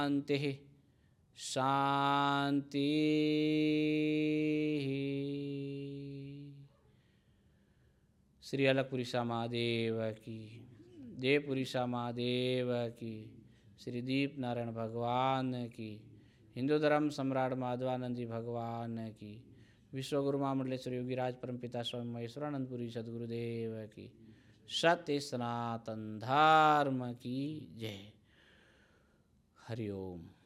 शांति शांति। श्री अलगपुरी महादेव की, देवपुरी महादेव की, श्री दीप नारायण भगवान की, हिंदू धर्म सम्राट माधवानंद जी भगवान की, विश्वगुरु महामंडलेश्वर योगीराज परमपिता स्वामी महेश्वरानंदपुरी सदगुरुदेव की, सत्य सनातन धर्म की जय। हरि ओम।